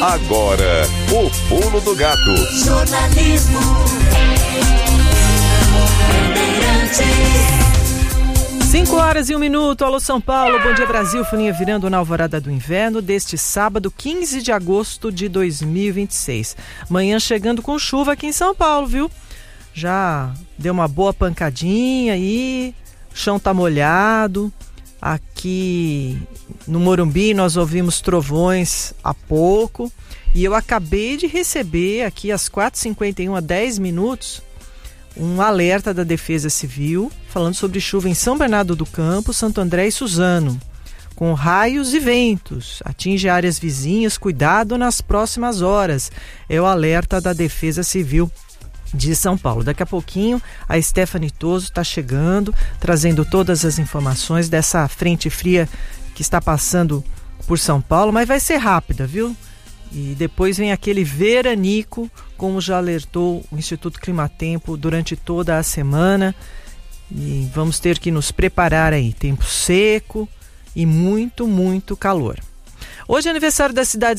Agora, o Pulo do Gato. Jornalismo. 5h01. Alô São Paulo, bom dia Brasil, Foninha virando na alvorada do inverno deste sábado, 15 de agosto de 2026. Manhã chegando com chuva aqui em São Paulo, viu? Já deu uma boa pancadinha aí, o chão tá molhado. Aqui no Morumbi nós ouvimos trovões há pouco e eu acabei de receber aqui às 4h51, há 10 minutos, um alerta da Defesa Civil falando sobre chuva em São Bernardo do Campo, Santo André e Suzano, com raios e ventos. Atinge áreas vizinhas, cuidado nas próximas horas. É o alerta da Defesa Civil de São Paulo. Daqui a pouquinho a Stephanie Toso está chegando, trazendo todas as informações dessa frente fria que está passando por São Paulo, mas vai ser rápida, viu? E depois vem aquele veranico, como já alertou o Instituto Climatempo durante toda a semana. E vamos ter que nos preparar aí. Tempo seco e muito, muito calor. Hoje é aniversário da cidade